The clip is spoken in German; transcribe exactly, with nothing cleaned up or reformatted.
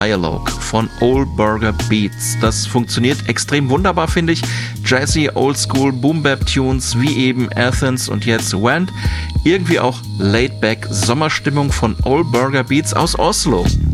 Dialogue von Old Burger Beats. Das funktioniert extrem wunderbar, finde ich. Jazzy, Oldschool, Boom-Bap-Tunes wie eben Athens und jetzt Went. Irgendwie auch Laid-Back Sommerstimmung von Old Burger Beats aus Oslo.